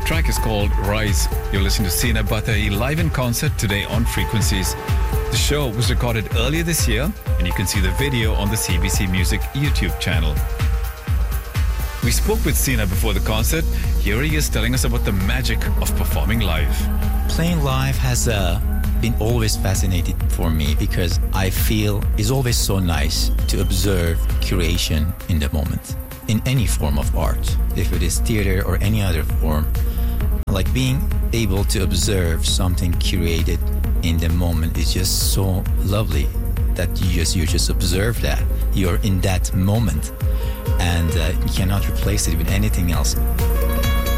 Track is called Rise. You're listening to Sina Batai live in concert today on Frequencies. The show was recorded earlier this year, and you can see the video on the CBC Music YouTube channel. We spoke with Sina before the concert. Here he is telling us about the magic of performing live. Playing live has been always fascinating for me because I feel it's always so nice to observe curation in the moment, in any form of art, if it is theater or any other form. Like being able to observe something curated in the moment is just so lovely that you just observe that. You're in that moment and you cannot replace it with anything else.